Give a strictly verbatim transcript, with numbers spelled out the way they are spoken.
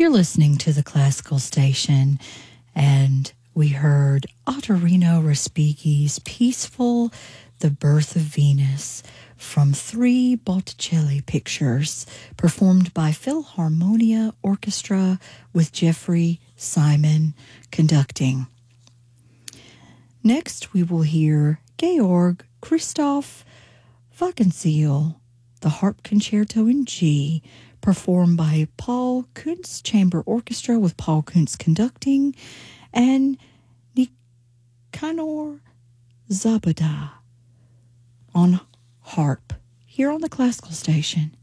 You're listening to the Classical Station, and we heard Ottorino Respighi's Peaceful, The Birth of Venus, from three Botticelli pictures, performed by Philharmonia Orchestra with Jeffrey Simon conducting. Next, we will hear Georg Christoph Wagenseil, the Harp Concerto in G, performed by Paul Kuntz Chamber Orchestra with Paul Kuntz conducting, and Nikanor Zabada on harp, here on the Classical Station.